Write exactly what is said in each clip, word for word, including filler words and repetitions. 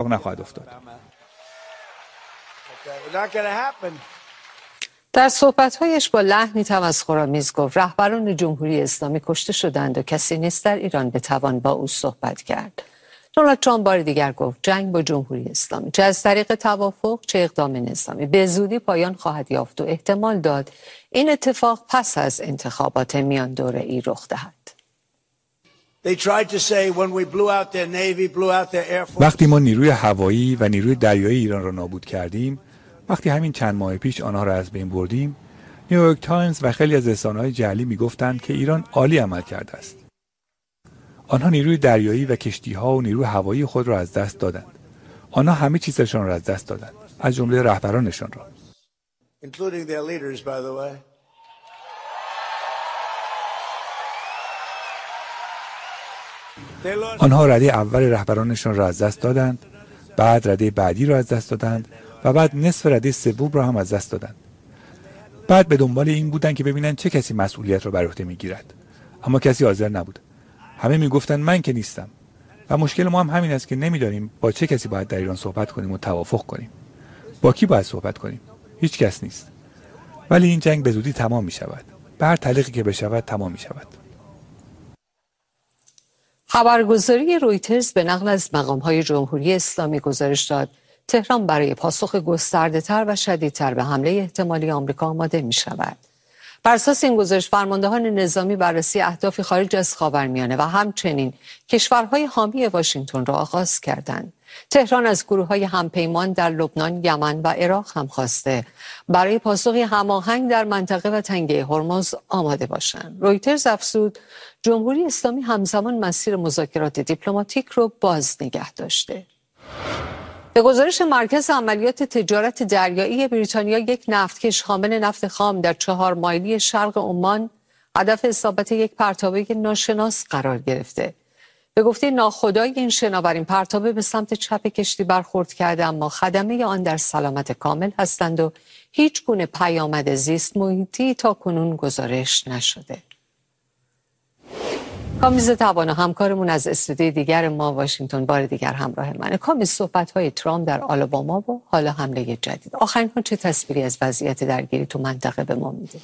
نخواهد افتاد. در صحبت‌هایش با لحنی تمسخرآمیز گفت رهبران جمهوری اسلامی کشته شدند و کسی نیست در ایران بتوان با او صحبت کرد. دونالد ترامپ بار دیگر گفت جنگ با جمهوری اسلامی چه از طریق توافق چه اقدام نظامی به زودی پایان خواهد یافت و احتمال داد این اتفاق پس از انتخابات میان دوره‌ای رخ دهد. وقتی ما نیروی هوایی و نیروی دریایی ایران را نابود کردیم، وقتی همین چند ماه پیش آنها را از بین بردیم، نیویورک تایمز و خیلی از رسانه‌های جعلی میگفتند که ایران عالی عمل کرده است. آنها نیروی دریایی و کشتی‌ها و نیروی هوایی خود را از دست دادند. آنها همه چیزشان را از دست دادند، از جمله رهبرانشان را. آنها رده اول رهبرانشان را از دست دادند، بعد رده بعدی را از دست دادند و بعد نصف رده سوم را هم از دست دادند. بعد به دنبال این بودند که ببینند چه کسی مسئولیت را بر عهده میگیرد، اما کسی حاضر نبود. همه میگفتند من که نیستم. و مشکل ما هم همین است که نمیدانیم با چه کسی باید در ایران صحبت کنیم و توافق کنیم. با کی باید صحبت کنیم؟ هیچ کس نیست. ولی این جنگ به زودی تمام می شود. به هر طریقی که بشود تمام می شود. خبرگزاری رویترز به نقل از مقام‌های جمهوری اسلامی گزارش داد تهران برای پاسخ گسترده‌تر و شدیدتر به حمله احتمالی آمریکا آماده می‌شود. بر اساس این گزارش فرماندهان نظامی بررسی اهداف خارج از خاورمیانه و همچنین کشورهای حامی واشنگتن را آغاز کردند. تهران از گروه‌های همپیمان در لبنان، یمن و عراق هم خواسته برای پاسخی هماهنگ در منطقه و تنگه هرمز آماده باشند. رویترز افزود جمهوری اسلامی همزمان مسیر مذاکرات دیپلماتیک رو باز نگه داشته. به گزارش مرکز عملیات تجارت دریایی بریتانیا، یک نفتکش حامل نفت خام در چهار مایلی شرق عمان هدف اصابت یک پرتابه ناشناس قرار گرفته. به گفته ناخدای این شناور این پرتابه به سمت چپ کشتی برخورد کرده، اما خدمه آن در سلامت کامل هستند و هیچ گونه پیامد زیست محیطی تا کنون گزارش نشده. کامیز توانا همکارمون از استودیوی دیگر ما واشنگتن بار دیگر همراه منه. کامیز، صحبت‌های ترامپ در آلاباما و حالا حمله جدید، آخرین ها چه تصویری از وضعیت درگیری تو منطقه به ما میده؟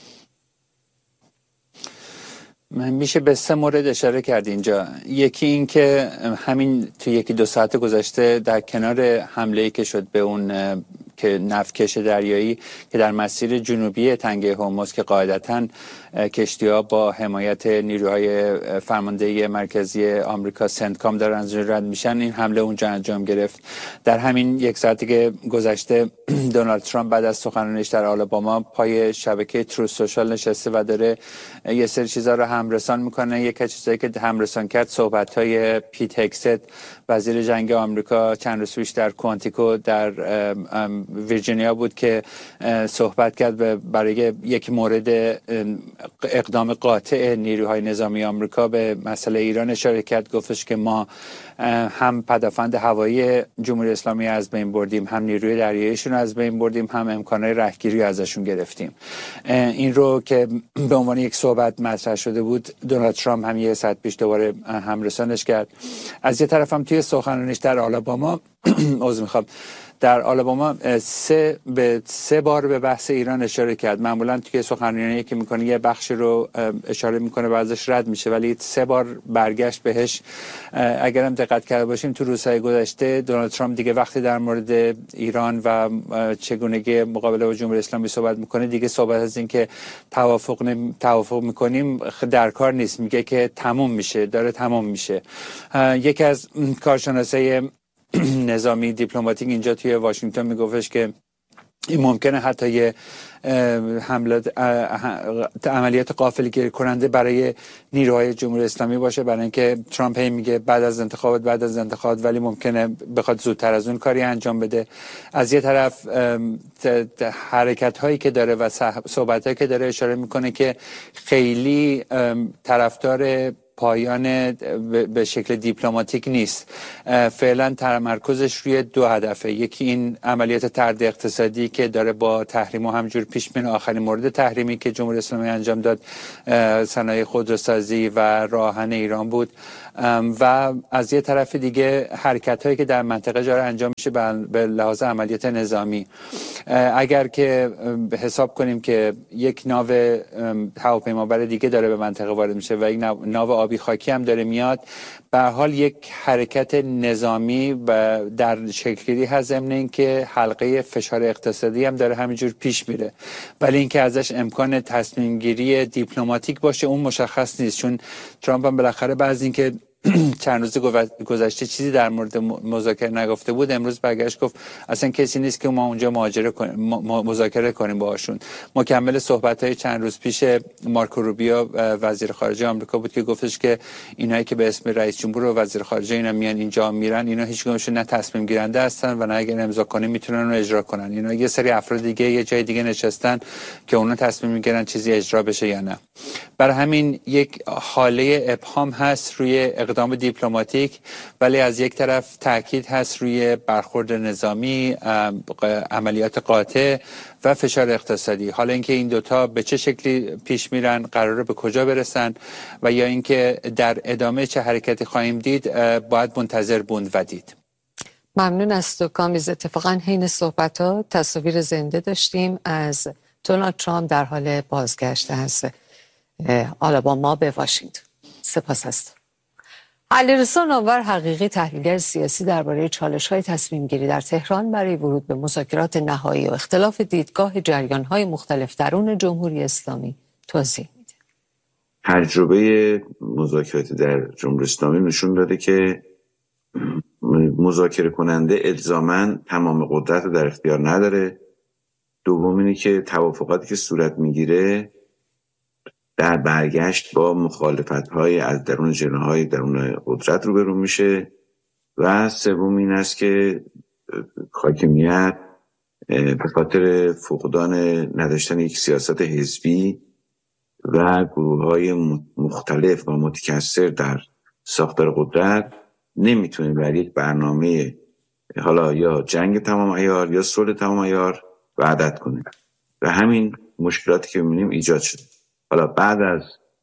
میشه به سه مورد اشاره کرد اینجا. یکی این که همین تو یکی دو ساعت گذشته در کنار حمله‌ای که شد به اون که نفتکش دریایی که در مسیر جنوبی تنگه هرمز که قاعدتاً کشتی‌ها با حمایت نیروهای فرماندهی مرکزی آمریکا سنتکام دارن از رد میشن، این حمله اونجا انجام گرفت. در همین یک ساعتی که گذشته دونالد ترامپ بعد از سخنرانیش در آلاباما پای شبکه ترو سوشال نشسته و داره یه سری چیزا رو همرسان میکنه. یک از چیزایی که همرسان کرد صحبت‌های پیت هگست، وزیر جنگ آمریکا، چند روز پیش در کوانتیکو در ویرجینیا بود که صحبت کرد برای یک مورد اقدام قاطع نیروهای نظامی آمریکا به مسئله ایران اشاره کرد. گفتش که ما هم پدافند هوایی جمهوری اسلامی از بین بردیم، هم نیروی دریاییشون از بین بردیم، هم امکانات رهگیری ازشون گرفتیم. این رو که به عنوان یک صحبت مطرح شده بود، دونالد ترامپ هم یه ساعت پیش دوباره همرسانش کرد. از یه طرف هم توی سخنرانیش در آلاباما عذر میخوام در آلاباما سه به سه بار به بحث ایران اشاره کرد. معمولا توی سخنرانی که میکنه یه بخش رو اشاره میکنه بعدش رد میشه، ولی سه بار برگشت بهش. اگرم دقت کرده باشیم تو روزهای گذشته دونالد ترامپ دیگه وقتی در مورد ایران و چگونگی مقابله با جمهوری اسلامی صحبت میکنه، دیگه صحبت از این که توافق نمی... توافق میکنیم در کار نیست، میگه که تموم میشه، داره تموم میشه. یکی از کارشناسای نظامی دیپلماتیک اینجا توی واشنگتن میگفتش که این ممکنه حتی یه حملات عملیات غافلگیر کننده برای نیروهای جمهوری اسلامی باشه، برای اینکه ترامپ هی میگه بعد از انتخابات بعد از انتخابات ولی ممکنه بخواد زودتر از اون کاری انجام بده. از یه طرف حرکت هایی که داره و صحبت هایی که داره اشاره میکنه که خیلی طرفدار پایان به شکل دیپلماتیک نیست. فعلا تمرکزش روی دو هدفه. یکی این عملیات طرد اقتصادی که داره با تحریم و همجور پیش میره. آخرین مورد تحریمی که جمهوری اسلامی انجام داد صنایع خودروسازی و راهن ایران بود. و از یه طرف دیگه حرکت هایی که در منطقه جاره انجام میشه به لحاظ عملیات نظامی. اگر که حساب کنیم که یک ناو هواپیمابر دیگه داره به منطقه وارد میشه و یک ناو آبی خاکی هم داره میاد، به هر حال یک حرکت نظامی و در شکلی هست، ضمن اینکه حلقه فشار اقتصادی هم داره همینجور پیش میره، ولی اینکه ازش امکان تصمیم گیری دیپلماتیک باشه اون مشخص نیست، چون ترامپ هم بالاخره بعد اینکه چند روز گذشته چیزی در مورد مذاکره نگفته بود، امروز برگشت گفت اصلا کسی نیست که ما اونجا مهاجره کنیم مذاکره کنیم باهاشون. مکمل صحبت‌های چند روز پیش مارکو روبیو وزیر خارجه آمریکا بود که گفتش که اینایی که به اسم رئیس جمهور و وزیر خارجه اینا میان اینجا میرن، اینا هیچ کدومشون نه تصمیم گیرنده هستن و نه اگر امضا کنیم میتونن رو اجرا کنن. اینا یه سری افراد دیگه یه جای دیگه نشستن که اونا تصمیم میگیرن چیزی اجرا بشه یا نه. برای همین یک حاله ابهام هست روی اقدام دیپلماتیک، ولی از یک طرف تاکید هست روی برخورد نظامی، عملیات قاطع و فشار اقتصادی. حالا اینکه این دوتا به چه شکلی پیش میرن، قراره به کجا برسن و یا اینکه در ادامه چه حرکتی خواهیم دید، باید منتظر بوند و دید. ممنون از تو کامیز. اتفاقا حین صحبت ها تصاویر زنده داشتیم از دونالد ترامپ در حال بازگشت از آلاباما به واشنگتن. سپاس است. علیرضا نامور حقیقی، تحلیلگر سیاسی، درباره چالش‌های تصمیم‌گیری در تهران برای ورود به مذاکرات نهایی و اختلاف دیدگاه جریان‌های مختلف درون جمهوری اسلامی توضیح میده. تجربه مذاکرات در جمهوری اسلامی نشون داده که مذاکره کننده الزاماً تمام قدرت رو در اختیار نداره. دوم اینه که توافقاتی که صورت میگیره در برگشت با مخالفت‌های از درون جناح‌های درون قدرت روبرو میشه. و سوم این است که حاکمیت به خاطر فقدان نداشتن یک سیاست حزبی و گروه‌های مختلف و متکثر در ساختار قدرت نمیتونه بر یک برنامه حالا یا جنگ تمام عیار یا صلح تمام عیار وعدت کنه و همین مشکلاتی که می‌بینیم ایجاد شده. حالا بعد از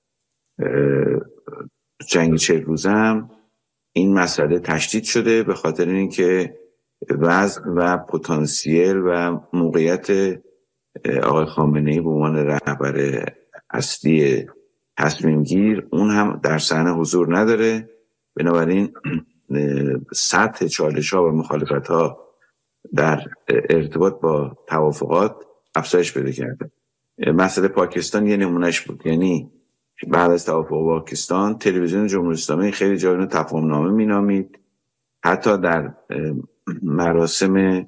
جنگ چهل روزه هم این مسئله تشدید شده به خاطر اینکه وضع و پتانسیل و موقعیت آقای خامنه‌ای به عنوان رهبر اصلی تصمیم گیر اون هم در صحنه حضور نداره. بنابراین سطح چالش‌ها و مخالفت‌ها در ارتباط با توافقات افزایش پیدا کرده. مسئله پاکستان یه نمونهش بود. یعنی بعد از توافق با پاکستان تلویزیون جمهوری اسلامی خیلی جای اون تفاهم نامه مینامید، حتی در مراسم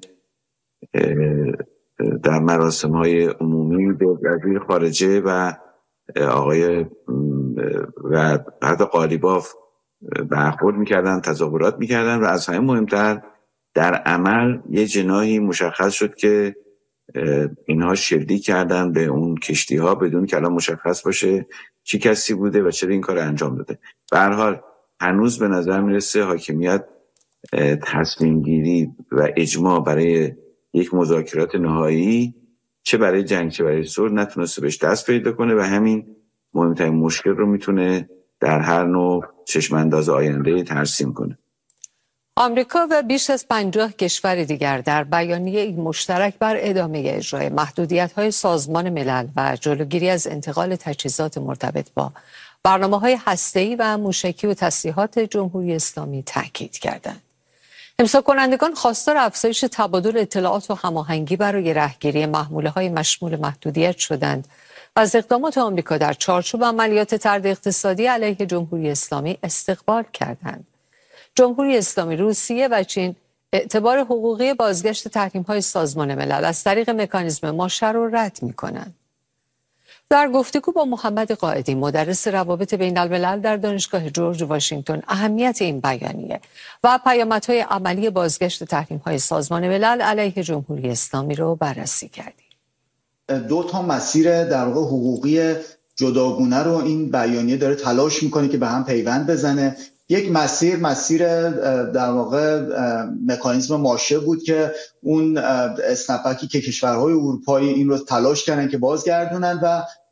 در مراسم‌های عمومی به وزیر خارجه و آقای و حتی قالیباف برخورد میکردن، تظاهرات میکردن و از همه مهمتر در عمل یه جناحی مشخص شد که اینها شلیک کردن به اون کشتی ها بدون که الان مشخص باشه چی کسی بوده و چرا این کار انجام داده. به هر حال هنوز به نظر میرسه حاکمیت تصمیم گیری و اجماع برای یک مذاکرات نهایی چه برای جنگ چه برای صلح نتونسته بهش دست پیدا کنه و همین مهمترین مشکل رو میتونه در هر نوع چشم انداز آینده ترسیم کنه. آمریکا و بیش از پنجاه کشور دیگر در بیانیه مشترک بر ادامه اجرای محدودیت‌های سازمان ملل و جلوگیری از انتقال تجهیزات مرتبط با برنامه‌های هسته‌ای و موشکی و تسلیحات جمهوری اسلامی تاکید کردند. امضا کنندگان خواستار افزایش تبادل اطلاعات و هماهنگی برای رهگیری محموله‌های مشمول محدودیت شدند و از اقدامات آمریکا در چارچوب عملیات طرد اقتصادی علیه جمهوری اسلامی استقبال کردند. جمهوری اسلامی، روسیه و چین اعتبار حقوقی بازگشت تحریم‌های سازمان ملل از طریق مکانیزم ماشه را رد می‌کنند. در گفتگو با محمد قائدی، مدرس روابط بین الملل در دانشگاه جورج واشنگتن، اهمیت این بیانیه و پیامدهای عملی بازگشت تحریم‌های سازمان ملل علیه جمهوری اسلامی را بررسی کردیم. دو تا مسیر در واقع حقوقی جداگونه رو این بیانیه داره تلاش می‌کنه که به هم پیوند بزنه. یک مسیر مسیر در واقع مکانیزم ماشه بود که اون اسنپکی که کشورهای اروپایی این رو تلاش کردن که بازگردونن و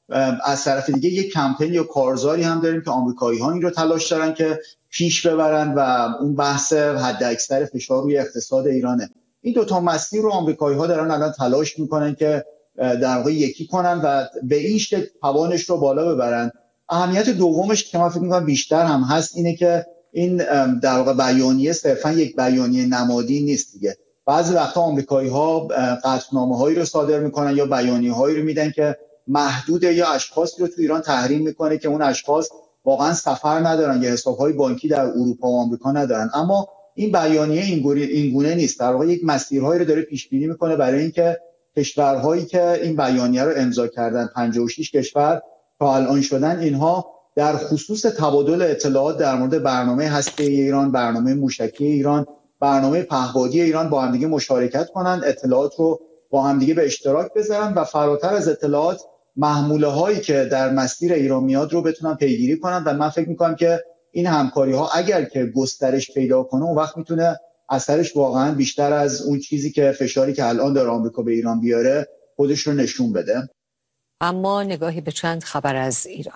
از طرف دیگه یک کمپین یا کارزاری هم داریم که آمریکایی‌ها این رو تلاش دارن که پیش ببرن و اون بحث حداکثر فشار روی اقتصاد ایرانه. این دو تا مسیر رو آمریکایی‌ها دارن الان تلاش میکنن که در واقع یکی کنن و به این شکل توانش رو بالا ببرن. اهمیت دومش که من فکر می‌کنم بیشتر هم هست اینه که این در واقع بیانیه صرفا یک بیانیه نمادی نیست دیگه. بعضی وقتا آمریکایی‌ها قطعنامه‌هایی رو صادر میکنن یا بیانیه‌هایی رو میدن که محدود یا اشخاصی رو تو ایران تحریم میکنه که اون اشخاص واقعا سفر ندارن یا حساب‌های بانکی در اروپا و آمریکا ندارن. اما این بیانیه این گونه نیست، در واقع یک مسیرهایی رو داره پیش بینی میکنه برای اینکه کشورهایی که این بیانیه رو امضا کردن، پنجاه و شش کشور تا الان شدن، اینها در خصوص تبادل اطلاعات در مورد برنامه هسته‌ای ایران، برنامه موشکی ایران، برنامه پهپادی ایران با هم دیگه مشارکت کنن، اطلاعات رو با هم دیگه به اشتراک بذارن و فراتر از اطلاعات محموله هایی که در مسیر ایران میاد رو بتونن پیگیری کنن. و من فکر میکنم که این همکاری ها اگر که گسترش پیدا کنه اون وقت میتونه اثرش واقعا بیشتر از اون چیزی که فشاری که الان داره آمریکا به ایران بیاره خودش رو نشون بده. اما نگاهی به چند خبر از ایران.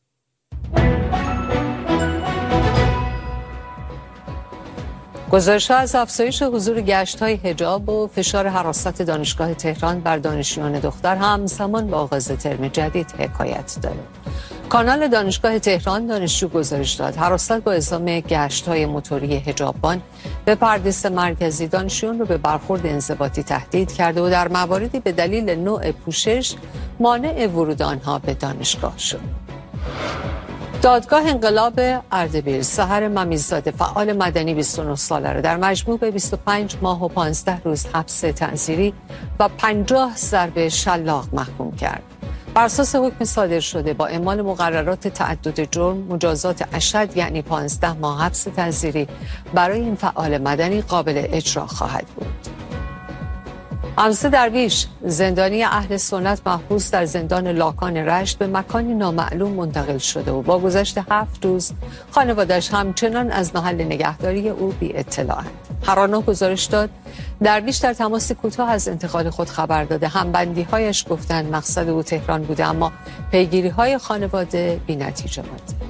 گزارش‌ها از افزایش حضور گشت‌های حجاب و فشار حراست دانشگاه تهران بر دانشجویان دختر همزمان با آغاز ترم جدید حکایت داره. کانال دانشگاه تهران دانشجو گزارش داد حراست با اعزام گشت‌های موتوری حجاببان به پردیس مرکزی دانشجویان رو به برخورد انضباطی تهدید کرده و در مواردی به دلیل نوع پوشش مانع ورود آنها به دانشگاه شد. دادگاه انقلاب اردبیل سحر ممیززاده فعال مدنی بیست و نه ساله را در مجموع به بیست و پنج ماه و پانزده روز حبس تعزیری و پنجاه ضرب شلاق محکوم کرد. بر اساس حکم صادر شده با اعمال مقررات تعدد جرم مجازات اشد یعنی پانزده ماه حبس تعزیری برای این فعال مدنی قابل اجرا خواهد بود. حمزه درویش زندانی اهل سنت محبوس در زندان لاکان رشت به مکانی نامعلوم منتقل شده و با گذشت هفت روز خانواده‌اش همچنان از محل نگهداری او بی اطلاعند. هرانا گزارش داد درویش در تماس کوتاه از انتقال خود خبر داده. همبندی‌هایش گفتند مقصد او تهران بوده اما پیگیری‌های خانواده بی‌نتیجه مانده.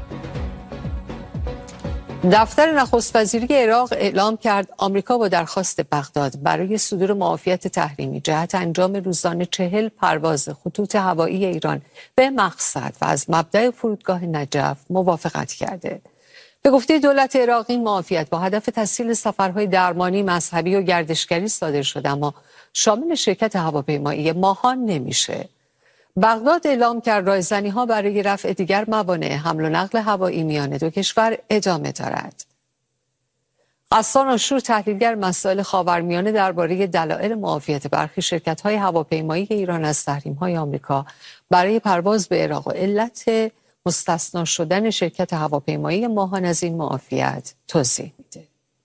دفتر نخست وزیری عراق اعلام کرد آمریکا با درخواست بغداد برای صدور معافیت تحریمی جهت انجام روزانه چهل پرواز خطوط هوایی ایران به مقصد و از مبدأ فرودگاه نجف موافقت کرده. به گفته دولت عراق این معافیت با هدف تسهیل سفرهای درمانی، مذهبی و گردشگری صادر شده اما شامل شرکت هواپیمایی ماهان نمیشه. بغداد اعلام کرد رایزنی‌ها برای رفع دیگر موانع حمل و نقل هوایی میان دو کشور ادامه دارد. غسان آشور تحلیلگر مسائل خاورمیانه درباره دلایل معافیت برخی شرکت‌های هواپیمایی ایران از تحریم‌های آمریکا برای پرواز به عراق و علت مستثنا شدن شرکت هواپیمایی ماهان از این معافیت توضیح میده.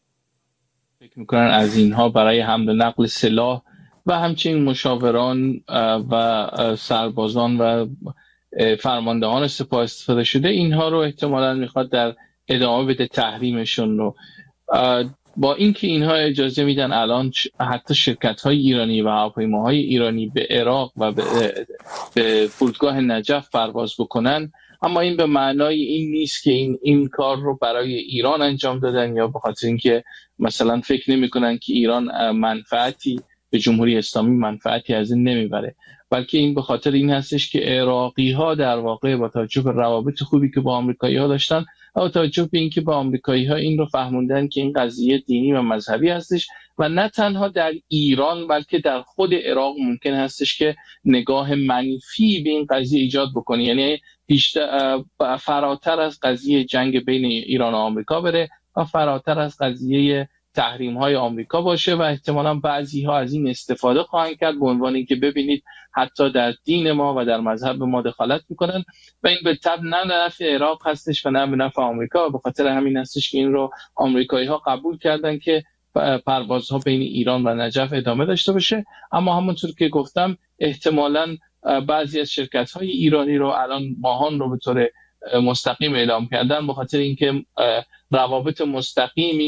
فکر می‌کنن از اینها برای حمل و نقل سلاح و همچنین مشاوران و سربازان و فرماندهان سپاه استفاده شده، اینها رو احتمالاً میخواد در ادامه بده تحریمشون رو. با اینکه اینها اجازه میدن الان حتی شرکت‌های ایرانی و هواپیماهای ایرانی به عراق و به, به فرودگاه نجف پرواز بکنن، اما این به معنای این نیست که این این کار رو برای ایران انجام دادن یا به خاطر اینکه مثلا فکر نمی‌کنن که ایران منفعتی به جمهوری اسلامی منفعتی از این نمیبره، بلکه این به خاطر این هستش که عراقی‌ها در واقع با توجه به روابط خوبی که با آمریکایی‌ها داشتن و با توجه به اینکه با آمریکایی‌ها این رو فهموندن که این قضیه دینی و مذهبی هستش و نه تنها در ایران بلکه در خود عراق ممکن هستش که نگاه منفی به این قضیه ایجاد بکنه، یعنی بیشتر فراتر از قضیه جنگ بین ایران و آمریکا بره و فراتر از قضیه تحریم های آمریکا باشه و احتمالاً بعضی ها از این استفاده خواهند کرد به عنوان اینکه ببینید حتی در دین ما و در مذهب ما دخالت میکنن و این به طب نه به نفع عراق هستش و نه به نفع آمریکا و به خاطر همین هستش که این رو آمریکایی ها قبول کردن که پروازها بین ایران و نجف ادامه داشته باشه. اما همونطور که گفتم احتمالاً بعضی از شرکت های ایرانی رو الان ماهان رو به طور مستقیم اعلام کردن به خاطر اینکه روابط مستقیمی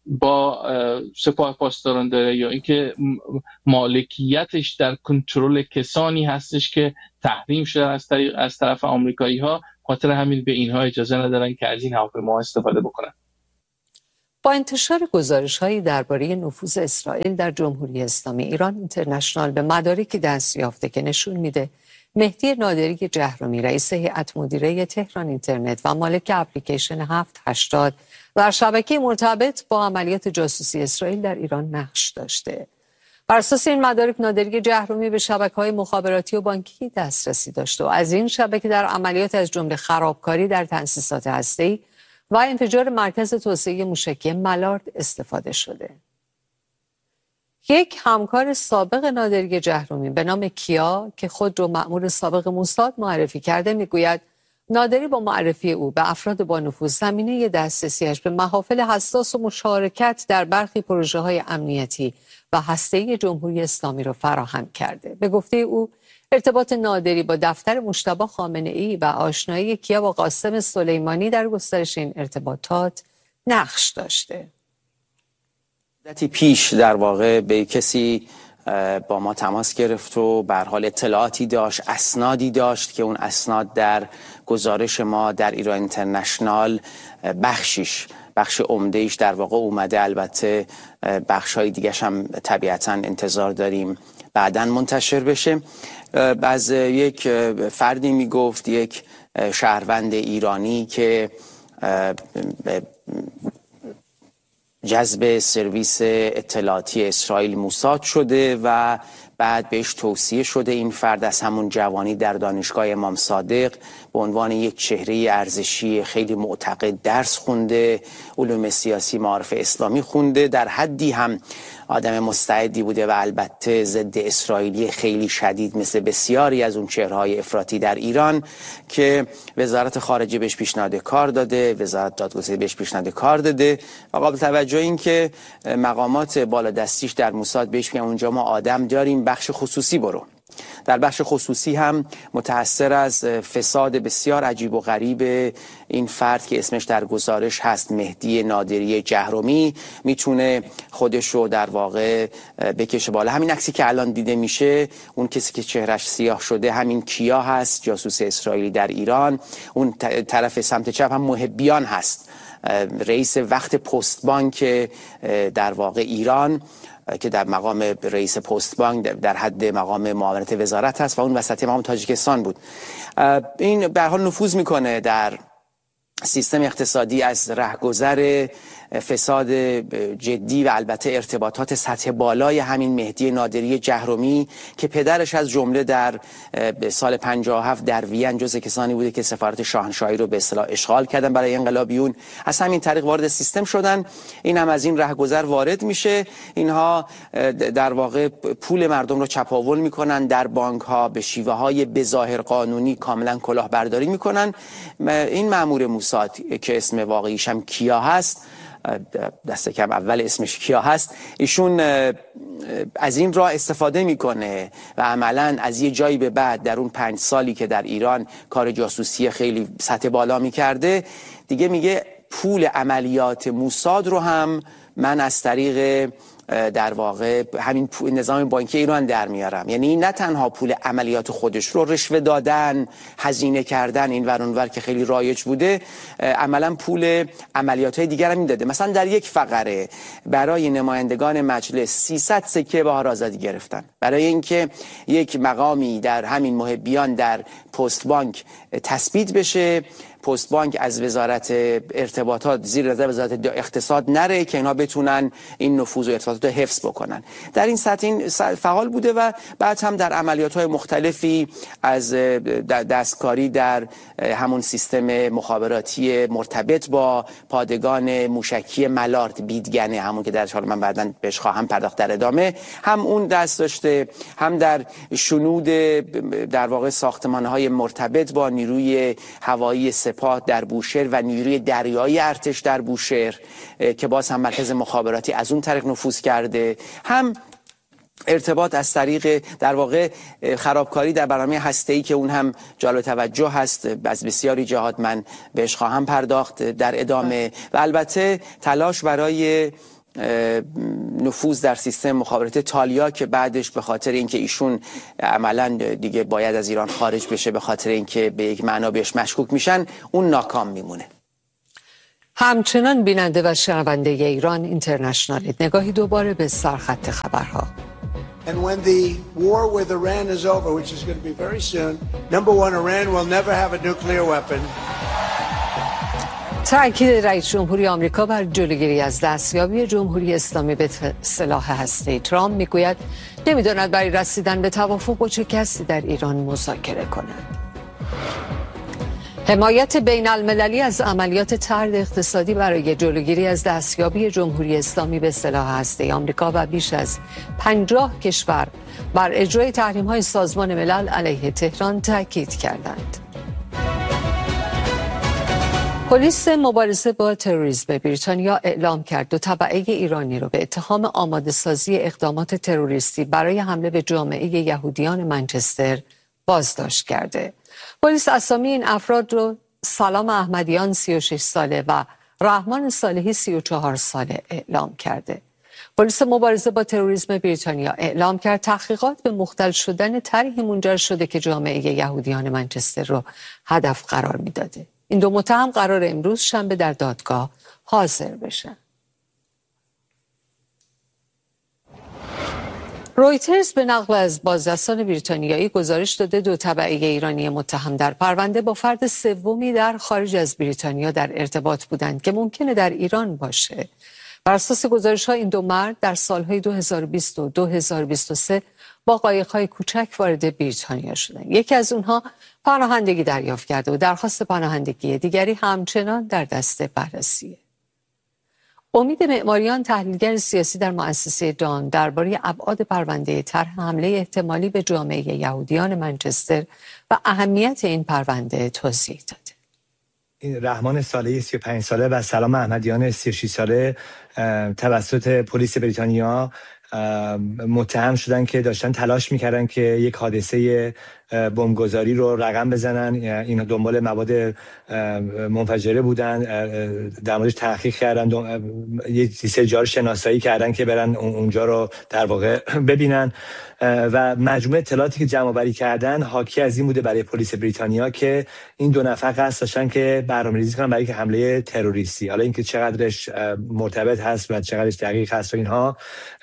با سپاه پاسداران داره یا اینکه مالکیتش در کنترل کسانی هستش که تحریم شده از طریق از طرف آمریکایی ها، خاطر همین به اینها اجازه ندارن که از این هواپیما استفاده بکنن. با انتشار گزارش‌هایی درباره نفوذ اسرائیل در جمهوری اسلامی، ایران اینترنشنال به مدارکی دست یافته که نشون میده مهدی نادری جهرمی، رئیس هیئت مدیره تهران اینترنت و مالک اپلیکیشن هفت هشتاد در شبکه مرتبط با عملیات جاسوسی اسرائیل در ایران نقش داشته. بر اساس این مدارک، نادری جهرمی به شبکه‌های مخابراتی و بانکی دسترسی داشته و از این شبکه در عملیات از جمله خرابکاری در تأسیسات هسته‌ای و انفجار مرکز توسعه موشکی ملارد استفاده شده. یک همکار سابق نادری جهرمی به نام کیا که خود رو مأمور سابق موساد معرفی کرده میگوید نادری با معرفی او به افراد با نفوذ زمینه دسترسیش به محافل حساس و مشارکت در برخی پروژه‌های امنیتی و هسته‌ای جمهوری اسلامی را فراهم کرده. به گفته او، ارتباط نادری با دفتر مجتبی خامنه‌ای و آشنایی کیا با قاسم سلیمانی در گسترش این ارتباطات نقش داشته. مدتی پیش در واقع به کسی با ما تماس گرفت و به هر حال اطلاعاتی داشت، اسنادی داشت که اون اسناد در گزارش ما در ایران اینترنشنال بخشیش بخش عمده‌ایش در واقع اومده. البته بخش‌های دیگه‌ش هم طبیعتاً انتظار داریم بعداً منتشر بشه. از یک فردی میگفت، یک شهروند ایرانی که جذب سرویس اطلاعاتی اسرائیل موساد شده و بعد بهش توصیه شده این فرد از همون جوانی در دانشگاه امام صادق به عنوان یک چهره ارزشی خیلی معتقد درس خونده، علوم سیاسی معارف اسلامی خونده، در حدی هم آدم مستعدی بوده و البته ضد اسرائیلی خیلی شدید مثل بسیاری از اون چهره‌های افراطی در ایران که وزارت خارجه بهش پیشنهاد کار داده، وزارت دادگستری بهش پیشنهاد کار داده و قابل توجه این که مقامات بالادستیش در موساد بهش میگن اونجا ما آدم داریم، بخش خصوصی برو. در بخش خصوصی هم متأثر از فساد بسیار عجیب و غریب این فرد که اسمش در گزارش هست، مهدی نادری جهرمی، میتونه خودش رو در واقع بکشه بالا. همین عکسی که الان دیده میشه، اون کسی که چهرش سیاه شده همین کیا هست، جاسوس اسرائیلی در ایران. اون طرف سمت چپ هم محبیان هست، رئیس وقت پست بانک در واقع ایران که در مقام رئیس پست بانک در حد مقام معاونت وزارت هست و اون وسط مقام تاجیکستان بود. این به هر حال نفوذ میکنه در سیستم اقتصادی از رهگذر فساد جدی و البته ارتباطات سطح بالای همین مهدی نادری جهرمی که پدرش از جمله در سال پنجاه و هفت در وین جزء کسانی بوده که سفارت شاهنشاهی رو به اصطلاح اشغال کردن برای انقلابیون، از همین طریق وارد سیستم شدن. این هم از این رهگذر وارد میشه. اینها در واقع پول مردم رو چپاول میکنن، در بانک ها به شیوه های بظاهر قانونی کاملا کلاهبرداری میکنن. این مأمور موساد که اسم واقعیش هم کیا هست، دست کم اول اسمش کیا هست، ایشون از این راه استفاده میکنه و عملا از یه جایی به بعد در اون پنج سالی که در ایران کار جاسوسی خیلی سطح بالا میکرده، دیگه میگه پول عملیات موساد رو هم من از طریق در واقع همین نظام بانکی ایران در میارم. یعنی نه تنها پول عملیات خودش رو رشوه دادن، هزینه کردن این ور اون ور که خیلی رایج بوده، عملا پول عملیات های دیگر هم میداده. مثلا در یک فقره برای نمایندگان مجلس سیصد سکه بهار آزادی گرفتن برای اینکه یک مقامی در همین محبیان در پست بانک تثبیت بشه، پست بانک از وزارت ارتباطات زیر نظر وزارت اقتصاد نره که اینا بتونن این نفوذ و ارتباطات رو حفظ بکنن. در این سطح این فعال بوده و بعد هم در عملیات‌های مختلفی از دستکاری در همون سیستم مخابراتی مرتبط با پادگان موشکی ملارد بیدگنه، همون که در حال من بعداً بهش خواهم پرداخت در ادامه، هم اون دست داشته، هم در شنود در واقع ساختمان‌های مرتبط با نیروی هوایی سپاه در بوشهر و نیروی دریایی ارتش در بوشهر که باز هم مرکز مخابراتی از اون طریق نفوذ کرده، هم ارتباط از طریق در واقع خرابکاری در برنامه هسته‌ای که اون هم جالب توجه هست، از بسیاری جهات من بهش خواهم پرداخت در ادامه، و البته تلاش برای نفوذ در سیستم مخابرات تالیا که بعدش به خاطر اینکه ایشون عملا دیگه باید از ایران خارج بشه به خاطر اینکه به یک معنا بهش مشکوک میشن، اون ناکام میمونه. همچنان بیننده و شنونده ایران اینترنشنال، نگاهی دوباره به سرخط خبرها. And when the war with Iran is over, which is going to be very soon, number one, Iran will never have a nuclear weapon. تأکید رئیس جمهوری آمریکا بر جلوگیری از دستیابی جمهوری اسلامی به سلاح هسته‌ای. ترامپ میگوید نمیداند برای رسیدن به توافق با چه کسی در ایران مذاکره کند. حمایت بین المللی از عملیات طرد اقتصادی برای جلوگیری از دستیابی جمهوری اسلامی به سلاح هسته‌ای آمریکا و بیش از پنجاه کشور بر اجرای تحریم‌های سازمان ملل علیه تهران تاکید کردند. پلیس مبارزه با تروریسم بریتانیا اعلام کرد دو تبعه ایرانی را به اتهام آماده سازی اقدامات تروریستی برای حمله به جامعه یهودیان منچستر بازداشت کرده. پلیس اسامی این افراد رو سلام احمدیان سی و شش ساله و رحمان صالحی سی و چهار ساله اعلام کرده. پلیس مبارزه با تروریسم بریتانیا اعلام کرد تحقیقات به مختل شدن طرحی منجر شده که جامعه یهودیان منچستر رو هدف قرار میداده. این دو متهم قرار امروز شنبه در دادگاه حاضر بشن. رویترز به نقل از بازرسان بریتانیایی گزارش داده دو تبعه ایرانی متهم در پرونده با فرد سومی در خارج از بریتانیا در ارتباط بودند که ممکنه در ایران باشه. بر اساس گزارش‌ها این دو مرد در سالهای دو هزار و بیست و دو هزار و بیست و سه با قایق‌های کوچک وارد بریتانیا شدند. یکی از اونها پناهندگی دریافت کرده و درخواست پناهندگی دیگری همچنان در دست بررسیه. امید معماریان، تحلیلگر سیاسی در مؤسسه دان، درباره ابعاد پرونده طرح حمله احتمالی به جامعه یهودیان منچستر و اهمیت این پرونده توضیح داده. رحمان صالحی سی و پنج ساله و سلام احمدیان سی و شش ساله توسط پلیس بریتانیا متهم شدن که داشتن تلاش میکردن که یک حادثه بمبگذاری رو رقم بزنن. اینا دنبال مواد منفجره بودن، در موردش تحقیق کردن، یک سجار شناسایی کردن که برن اونجا رو در واقع ببینن و مجموعه اطلاعاتی که جمع آوری کردن حاکی از این بوده برای پلیس بریتانیا که این دو نفر قصد داشتن که برنامه‌ریزی کنن برای حمله تروریستی. حالا اینکه چقدرش مرتبط هست و چقدرش دقیق هست و اینها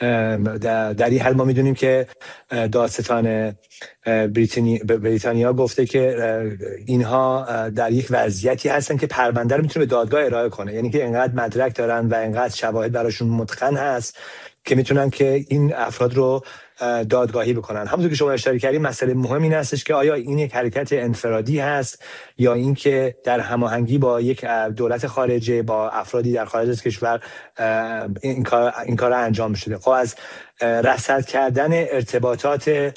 در این حال ما میدونیم که دادستان بریتانیا گفته که اینها در یک وضعیتی هستن که پرونده رو میتونه به دادگاه ارائه کنه، یعنی که انقدر مدرک دارن و انقدر شواهد براشون متقن هست که میتونن که این افراد رو دادگاهی بکنن. همونطور که شما اشاره کردید مسئله مهم این هستش که آیا این یک حرکت انفرادی هست یا اینکه در هماهنگی با یک دولت خارجه، با افرادی در خارج از کشور این کار این کار انجام شده. خب از رصد کردن ارتباطات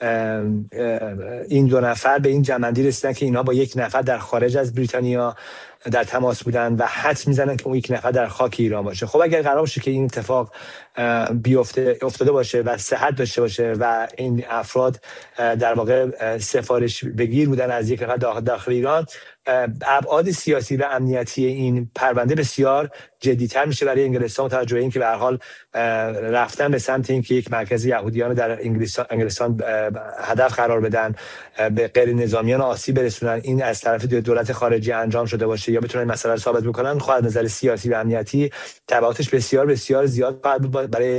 این دو نفر به این جمع‌بندی رسیدن که اینها با یک نفر در خارج از بریتانیا در تماس بودن و حدس میزنن که اون یک نفر در خاک ایران باشه. خب اگر قرار باشه که این اتفاق بیفته افتاده باشه و صحت داشته باشه و این افراد در واقع سفارش بگیر بودن از یک نفر داخل ایران، ابعاد سیاسی و امنیتی این پرونده بسیار جدی‌تر میشه برای انگلستان، توجه به اینکه به هر حال رفتن به سمت اینکه یک مرکز یهودیان در انگلستان انگلستان هدف قرار بدن، به غیر نظامیان آسیب برسونن، این از طرف دولت خارجی انجام شده باشه یا بتونن مسئله رو ثابت بکنن، خود از نظر سیاسی و امنیتی تبعاتش بسیار بسیار زیاد خواهد بود برای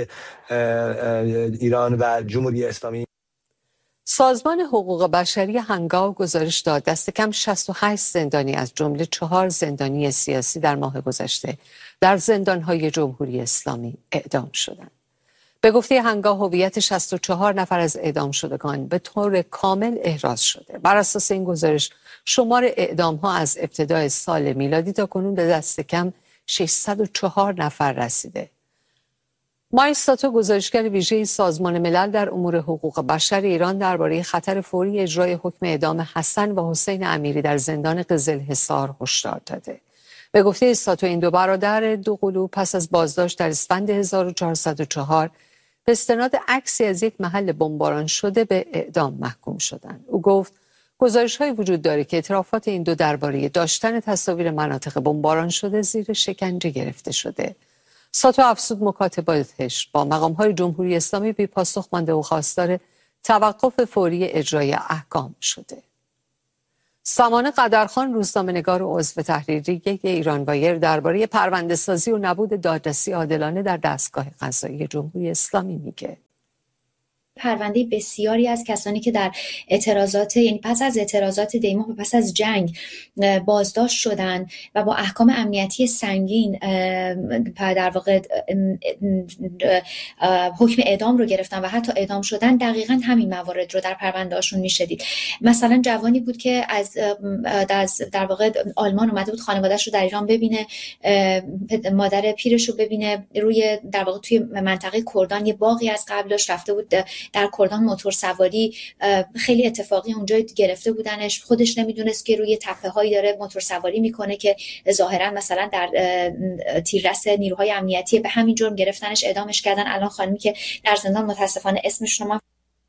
ایران و جمهوری اسلامی. سازمان حقوق بشری هنگاو گزارش داد دست کم شصت و هشت زندانی از جمله چهار زندانی سیاسی در ماه گذشته در زندان‌های جمهوری اسلامی اعدام شدند. به گفته هنگاو هویت شصت و چهار نفر از اعدام شدگان به طور کامل احراز شده. بر اساس این گزارش شمار اعدام‌ها از ابتدای سال میلادی تا کنون به دست کم ششصد و چهار نفر رسیده. مایک ساتو، گزارشگر ویژه سازمان ملل در امور حقوق بشر ایران، درباره خطر فوری اجرای حکم اعدام حسن و حسین امیری در زندان قزلحصار هشدار داده. به گفته ساتو این دو برادر دوقلو پس از بازداشت در اسفند هزار و چهارصد و چهار به استناد عکسی از یک محل بمباران شده به اعدام محکوم شدند. او گفت گزارش‌هایی وجود داره که اعترافات این دو درباره داشتن تصاویر مناطق بمباران شده زیر شکنجه گرفته شده. ساتو افزود مکاتباتش با مقام‌های جمهوری اسلامی بی پاسخ مانده و خواستار توقف فوری اجرای احکام شده. سامانه قدرخان، روزنامه‌نگار و عضو تحریریه ایران وایر، درباره پرونده‌سازی و نبود دادرسی عادلانه در دستگاه قضایی جمهوری اسلامی میگه. پرونده بسیاری از کسانی که در اعتراضات، یعنی پس از اعتراضات دیما و پس از جنگ بازداشت شدن و با احکام امنیتی سنگین در واقع حکم اعدام رو گرفتن و حتی اعدام شدن، دقیقاً همین موارد رو در پرونده‌هاشون میشدید. مثلا جوانی بود که از در واقع آلمان اومده بود خانواده‌اش رو در ایران ببینه، مادر پیرش رو ببینه، روی در واقع توی منطقه کردان یه باغی از قبلش رفته بود در کردان موتور سواری، خیلی اتفاقی اونجا گرفته بودنش، خودش نمیدونست که روی تپه هایی داره موتور سواری میکنه که ظاهرا مثلا در تیررس نیروهای امنیتی، به همین جرم گرفتنش، اعدامش کردن. الان خانمی که در زندان متاسفانه اسمش رو من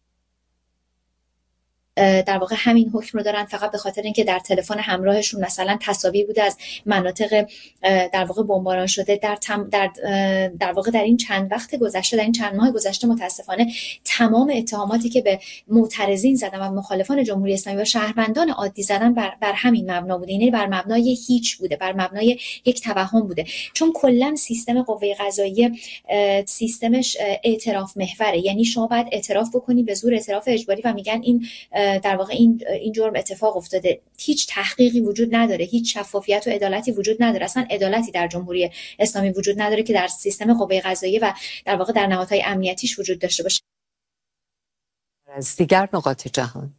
در واقع همین حکم رو دارن فقط به خاطر اینکه در تلفن همراهشون مثلا تصاویر بوده از مناطق در واقع بمباران شده. در تم در در واقع در این چند وقت گذشته، در این چند ماه گذشته، متاسفانه تمام اتهاماتی که به معترضین زدن و مخالفان جمهوری اسلامی و شهروندان عادی زدن بر, بر همین مبنا بوده، یعنی بر مبنای هیچ بوده، بر مبنای یک توهم بوده. چون کلا سیستم قوه قضاییه سیستمش اعتراف محوره، یعنی شما باید اعتراف بکنی به زور اعتراف اجباری و میگن این در واقع این این جرم اتفاق افتاده. هیچ تحقیقی وجود نداره، هیچ شفافیت و عدالتی وجود نداره، اصلا عدالتی در جمهوری اسلامی وجود نداره که در سیستم قوه قضاییه و در واقع در نهادهای امنیتیش وجود داشته باشه. از دیگر نقاط جهان،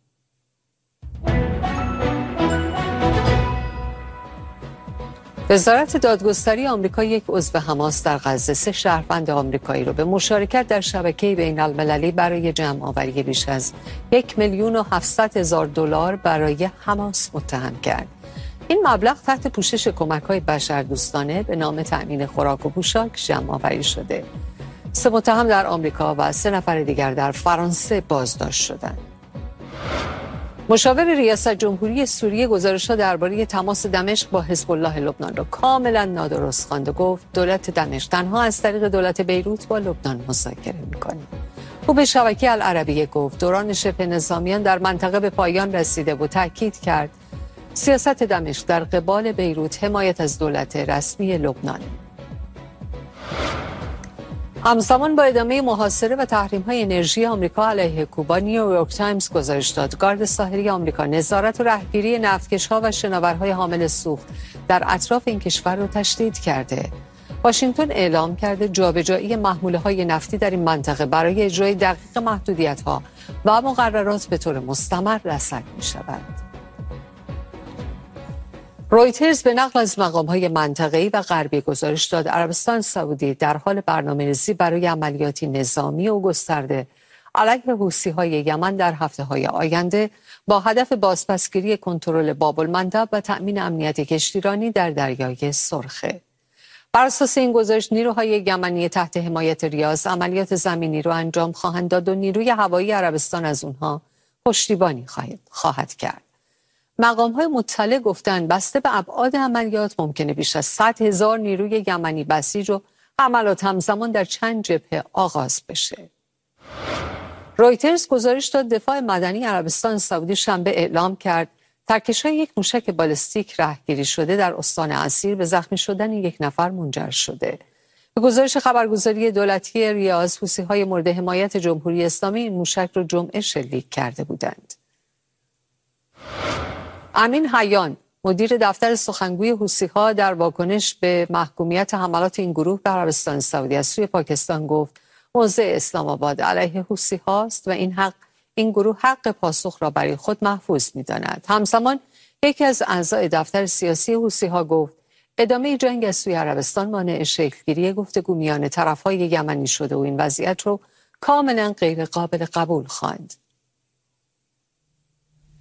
وزارت دادگستری آمریکا یک عضو حماس در غزه سه شهروند آمریکایی را به مشارکت در شبکه بین المللی برای جمع آوری بیش از یک میلیون و هفتصد هزار دلار برای حماس متهم کرد. این مبلغ تحت پوشش کمک‌های بشردوستانه به نام تأمین خوراک و پوشاک جمع آوری شده. سه متهم در آمریکا و سه نفر دیگر در فرانسه بازداشت شدند. مشاور ریاست جمهوری سوریه گزارش‌ها درباره تماس دمشق با حزب الله لبنان را کاملا نادرست خواند و گفت دولت دمشق تنها از طریق دولت بیروت با لبنان مذاکره می‌کند. او به شبکه العربیه گفت دوران شبه نظامیان در منطقه به پایان رسیده و تاکید کرد سیاست دمشق در قبال بیروت حمایت از دولت رسمی لبنان. همزمان با ادامه محاصره و تحریم‌های انرژی آمریکا علیه کوبا، نیویورک تایمز گزارش داد گارد ساحلی آمریکا نظارت و رهگیری نفتکش‌ها و شناورهای حامل سوخت در اطراف این کشور را تشدید کرده. واشنگتن اعلام کرده جابجایی محموله‌های نفتی در این منطقه برای اجرای دقیق محدودیت‌ها و مقررات به طور مستمر رصد می‌شود. رویترز به نقل از مقام‌های منطقه‌ای و غربی گزارش داد عربستان سعودی در حال برنامه‌ریزی برای عملیاتی نظامی و گسترده علیه حوثی‌های یمن در هفته‌های آینده با هدف بازپسگیری کنترل باب المندب و تأمین امنیت کشتیرانی در دریای سرخه. بر اساس این گزارش نیروهای یمنی تحت حمایت ریاض عملیات زمینی را انجام خواهند داد و نیروی هوایی عربستان از اونها پشتیبانی خواهد کرد. مقام‌های مطلع گفتند بسته به ابعاد عملیات ممکنه بیش از صد هزار نیروی یمنی بسیج و حملات همزمان در چند جبهه آغاز بشه. رویترز گزارش داد دفاع مدنی عربستان سعودی شنبه اعلام کرد ترکش‌های یک موشک بالستیک رهگیری شده در استان عسیر به زخمی شدن یک نفر منجر شده. به گزارش خبرگزاری دولتی ریاض، حوثی‌های مورد حمایت جمهوری اسلامی این موشک را جمعه شلیک کرده بودند. امین حیان، مدیر دفتر سخنگوی حوثی‌ها، در واکنش به محکومیت حملات این گروه به عربستان سعودی از سوی پاکستان گفت موضع اسلام آباد علیه حوثی‌هاست و این حق این گروه حق پاسخ را برای خود محفوظ می‌داند. همزمان یکی از اعضای دفتر سیاسی حوثی‌ها گفت ادامه جنگ از سوی عربستان مانع شکل‌گیری گفتگو میان طرف‌های یمنی شده و این وضعیت رو کاملا غیر قابل قبول خواند.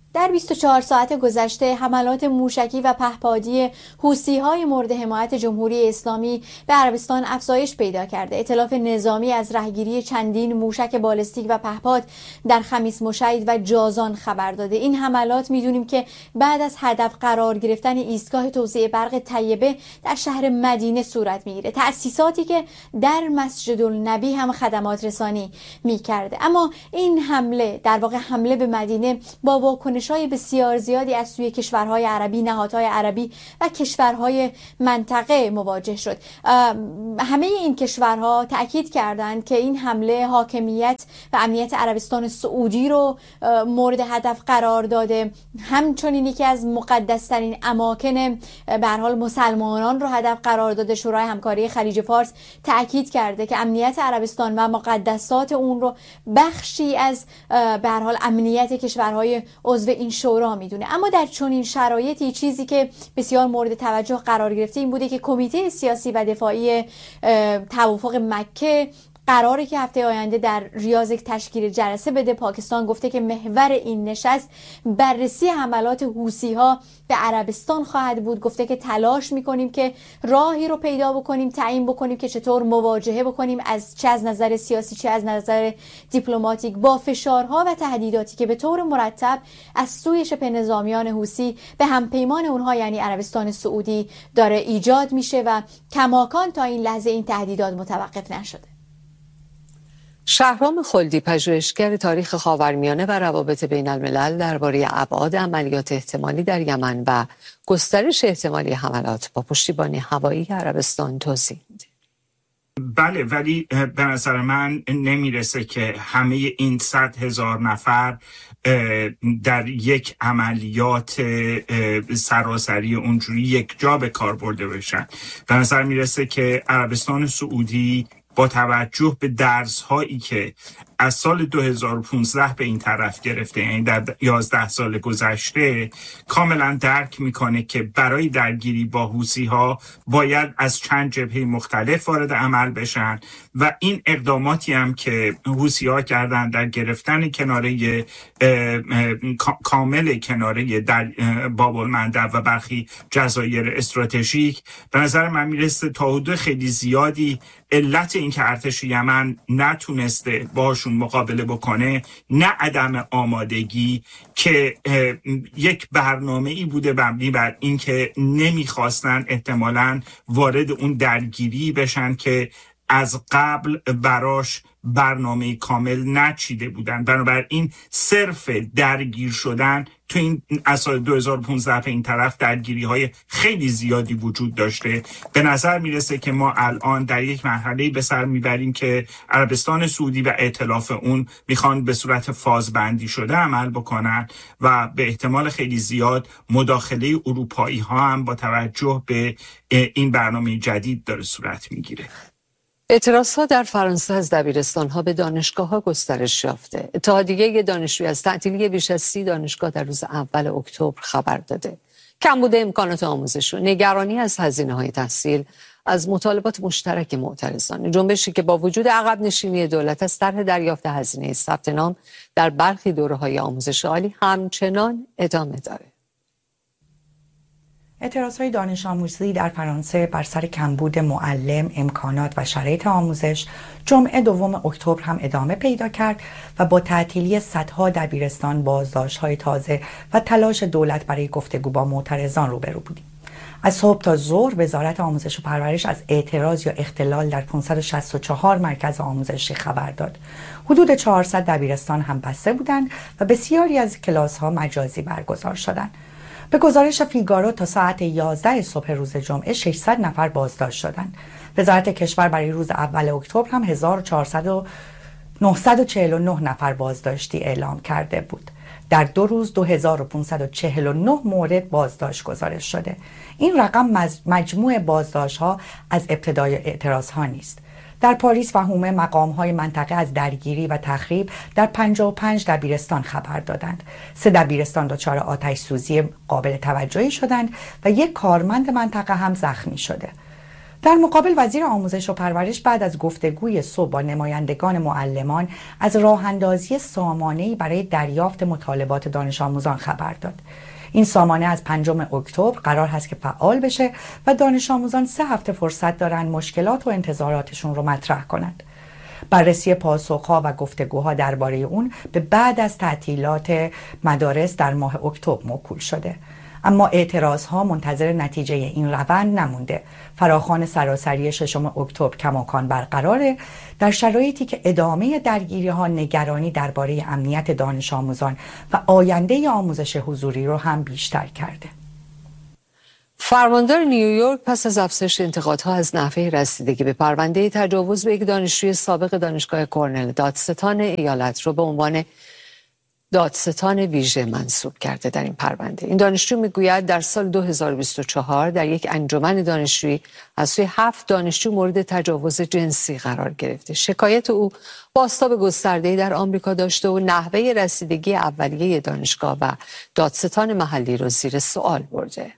در بیست و چهار ساعت گذشته حملات موشکی و پهپادی حوثی‌های مورد حمایت جمهوری اسلامی به عربستان افزایش پیدا کرده. ائتلاف نظامی از رهگیری چندین موشک بالستیک و پهپاد در خمیس مشید و جازان خبر داده. این حملات میدونیم که بعد از هدف قرار گرفتن ایستگاه توزیع برق طیبه در شهر مدینه صورت میگیره، تأسیساتی که در مسجد النبی هم خدمات رسانی میکرده. اما این حمله، در واقع حمله به مدینه، با واکنش های بسیار زیادی از سوی کشورهای عربی، نهادهای عربی و کشورهای منطقه مواجه شد. همه این کشورها تأکید کردند که این حمله حاکمیت و امنیت عربستان سعودی رو مورد هدف قرار داده، همچنین یکی از مقدس‌ترین اماکن به هر حال مسلمانان رو هدف قرار داده. شورای همکاری خلیج فارس تأکید کرده که امنیت عربستان و مقدسات اون رو بخشی از به هر حال امنیت کشورهای عضو این شورا میدونه. اما در چنین شرایطی چیزی که بسیار مورد توجه قرار گرفته این بوده که کمیته سیاسی و دفاعی توافق مکه قراره که هفته آینده در ریاض تشکیل جلسه بده. پاکستان گفته که محور این نشست بررسی حملات حوثی‌ها به عربستان خواهد بود. گفته که تلاش میکنیم که راهی رو پیدا بکنیم، تعیین بکنیم که چطور مواجهه بکنیم، از چه از نظر سیاسی چه از نظر دیپلماتیک، با فشارها و تهدیداتی که به طور مرتب از سوی شبه نظامیان حوثی به همپیمان اونها یعنی عربستان سعودی داره ایجاد میشه و کماکان تا این لحظه این تهدیدات متوقف نشده. شهرام خلدی، پژوهشگر تاریخ خاورمیانه و روابط بین الملل، درباره ابعاد عملیات احتمالی در یمن و گسترش احتمالی حملات با پشتیبانی هوایی عربستان توضیح میده. بله، ولی به نظر من نمیرسه که همه این صد هزار نفر در یک عملیات سراسری اونجوری یک جا به کار برده بشن. به نظر میرسه که عربستان سعودی با توجه به درس هایی که از سال دو هزار و پانزده به این طرف گرفته، یعنی در یازده سال گذشته، کاملا درک میکنه که برای درگیری با حوثی ها باید از چند جبهه مختلف وارد عمل بشن و این اقداماتی هم که حوثی ها کردن در گرفتن کناره کامل کناره در باب المندب و برخی جزایر استراتژیک، به نظر من میرسه تا حدود خیلی زیادی علت این که ارتش یمن نتونسته باشون مقابله بکنه نه عدم آمادگی که یک برنامه ای بوده مبنی بر این که نمیخواستن احتمالاً وارد اون درگیری بشن که از قبل براش برنامه کامل نچیده بودن. بنابراین صرف درگیر شدن تو این از سال دو هزار و پانزده به این طرف درگیری های خیلی زیادی وجود داشته. به نظر میرسه که ما الان در یک مرحله به سر میبریم که عربستان سعودی و ائتلاف اون میخوان به صورت فازبندی شده عمل بکنن و به احتمال خیلی زیاد مداخله اروپایی ها هم با توجه به این برنامه جدید داره صورت میگیره. اعتراض‌ها در فرانسه از دبیرستان‌ها به دانشگاه‌ها گسترش یافته. اتحادیه دانشجویان از تعطیلی بیش از سی دانشگاه در روز اول اکتبر خبر داده. کمبود امکانات آموزش و نگرانی از هزینه‌های تحصیل از مطالبات مشترک معترضان. جنبشی که با وجود عقب نشینی دولت از طرح دریافت هزینه ثبت نام در برخی دوره‌های آموزش عالی همچنان ادامه داره. اعتراضهای دانش آموزی در فرانسه بر سر کمبود معلم، امکانات و شرایط آموزش جمعه دوم اکتبر هم ادامه پیدا کرد و با تعطیلی صدها دبیرستان، بازداشت‌های تازه و تلاش دولت برای گفتگو با معترضان روبرو بودیم. از صبح تا ظهر وزارت آموزش و پرورش از اعتراض یا اختلال در پانصد و شصت و چهار مرکز آموزشی خبر داد. حدود چهارصد دبیرستان هم بسته بودند و بسیاری از کلاس‌ها مجازی برگزار شدند. به گزارش فیگارو تا ساعت یازده صبح روز جمعه ششصد نفر بازداشت شدند. وزارت کشور برای روز اول اکتبر هم هزار و چهارصد و نهصد و چهل و نه نفر بازداشتی اعلام کرده بود. در دو روز دو هزار و پانصد و چهل و نه مورد بازداشت گزارش شده. این رقم مجموع بازداشت‌ها از ابتدای اعتراض‌ها نیست. در پاریس و هومه مقام‌های منطقه از درگیری و تخریب در پنجاه و پنج دبیرستان خبر دادند. سه دبیرستان دچار آتش سوزی قابل توجهی شدند و یک کارمند منطقه هم زخمی شده. در مقابل وزیر آموزش و پرورش بعد از گفتگوی صبح با نمایندگان معلمان از راه‌اندازی سامانه‌ای برای دریافت مطالبات دانش آموزان خبر داد. این سامانه از پنجم اکتبر قرار هست که فعال بشه و دانش آموزان سه هفته فرصت دارن مشکلات و انتظاراتشون رو مطرح کنند. بررسی پاسخها و گفتگوها درباره اون به بعد از تعطیلات مدارس در ماه اکتبر موکول شده. اما اعتراضها منتظر نتیجه این روند نمونده. فراخوان سراسری ششم اکتبر کماکان برقراره در شرایطی که ادامه درگیری ها نگرانی درباره امنیت دانش آموزان و آینده آموزش حضوری رو هم بیشتر کرده. فرماندار نیویورک پس از افزایش انتقادها از نحوه رسیدگی به پرونده تجاوز به یک دانشجوی سابق دانشگاه کرنل دادستان ایالت رو به عنوان دادستان ویژه منصوب کرده در این پرونده. این دانشجو میگوید در سال دو هزار و بیست و چهار در یک انجمن دانشجویی از سوی هفت دانشجو مورد تجاوز جنسی قرار گرفته. شکایت او بازتاب گسترده‌ای در آمریکا داشته و نحوه رسیدگی اولیه دانشگاه و دادستان محلی را زیر سوال برده.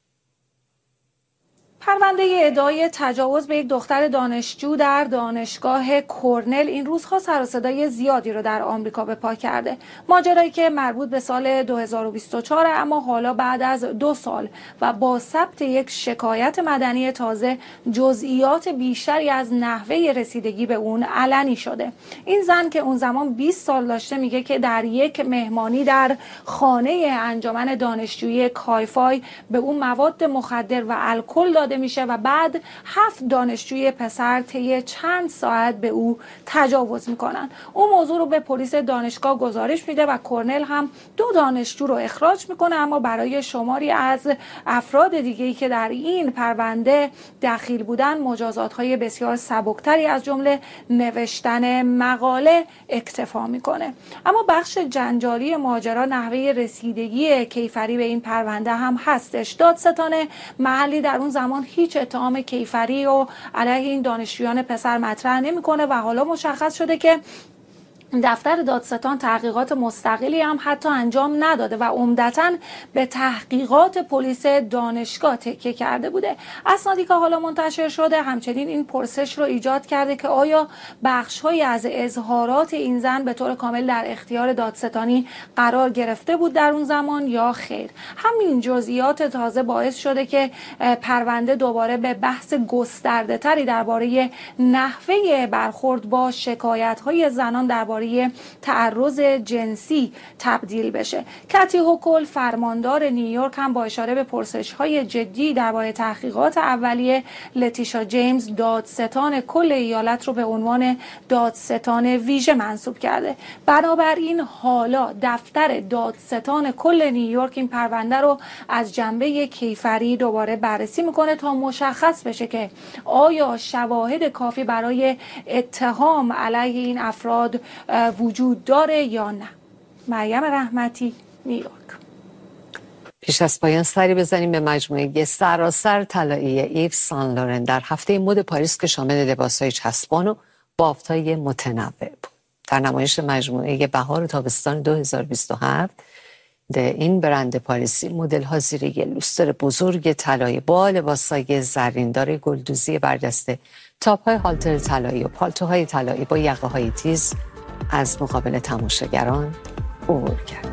پرونده ادعای تجاوز به یک دختر دانشجو در دانشگاه کرنل این روزها سر و صدای زیادی رو در آمریکا به پا کرده. ماجرایی که مربوط به سال دو هزار و بیست و چهار اما حالا بعد از دو سال و با ثبت یک شکایت مدنی تازه جزئیات بیشتری از نحوه رسیدگی به اون علنی شده. این زن که اون زمان بیست سال داشته میگه که در یک مهمانی در خانه انجمن دانشجویی کایفای به اون مواد مخدر و الکل داده میشه و بعد هفت دانشجوی پسر طی چند ساعت به او تجاوز میکنن. اون موضوع رو به پلیس دانشگاه گزارش میده و کرنل هم دو دانشجو رو اخراج میکنه، اما برای شماری از افراد دیگه‌ای که در این پرونده دخیل بودن مجازات‌های بسیار سبکتری از جمله نوشتن مقاله اکتفا میکنه. اما بخش جنجالی ماجرا نحوه رسیدگی کیفری به این پرونده هم هستش. دادستان محلی در اون زمان هیچ اتهام کیفری و علیه این دانشجویان پسر مطرح نمیکنه و حالا مشخص شده که دفتر دادستان تحقیقات مستقلی هم حتی انجام نداده و عمدتاً به تحقیقات پلیس دانشگاه تکیه کرده بوده. اسنادی که حالا منتشر شده همچنین این پرسش رو ایجاد کرده که آیا بخش‌هایی از اظهارات این زن به طور کامل در اختیار دادستانی قرار گرفته بود در اون زمان یا خیر. همین جزئیات تازه باعث شده که پرونده دوباره به بحث گسترده‌تری درباره نحوه برخورد با شکایت‌های زنان درباره تعرض جنسی تبدیل بشه. کتی هوکل فرماندار نیویورک هم با اشاره به پرسش‌های جدی درباره تحقیقات اولیه لتیشا جیمز دادستان کل ایالت رو به عنوان دادستان ویژه منصوب کرده. بنابراین حالا دفتر دادستان کل نیویورک این پرونده رو از جنبه کیفری دوباره بررسی میکنه تا مشخص بشه که آیا شواهد کافی برای اتهام علیه این افراد وجود داره یا نه. مریم رحمتی، نیویورک. پیش از پایان سری بزنیم به مجموعه سراسر طلایی ایو سان لورن در هفته مد پاریس که شامل لباس‌های چسبان و بافت‌های متنوع بود. در نمایش مجموعه بهار و تابستان دو هزار و بیست و هفت این برند پاریسی مدل‌ها زیر یک لوستر بزرگ طلایی با لباس‌های زرین‌دار گلدوزی برجسته، تاپ‌های هالتر طلایی و پالتوهای طلایی با یقه‌های تیز از مقابل تماشاگران عبور کرد.